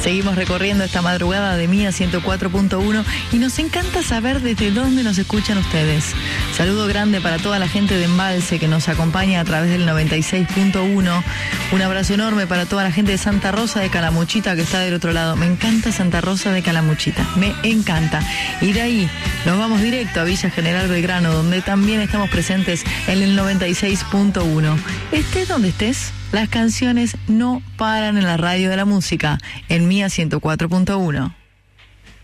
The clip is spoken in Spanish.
Seguimos recorriendo esta madrugada de Mía 104.1 y nos encanta saber desde dónde nos escuchan ustedes. Saludo grande para toda la gente de Embalse que nos acompaña a través del 96.1. Un abrazo enorme para toda la gente de Santa Rosa de Calamuchita que está del otro lado. Me encanta Santa Rosa de Calamuchita, me encanta. Y de ahí nos vamos directo a Villa General Belgrano, donde también estamos presentes en el 96.1. Estés donde estés, las canciones no paran en la radio de la música, en Mía 104.1.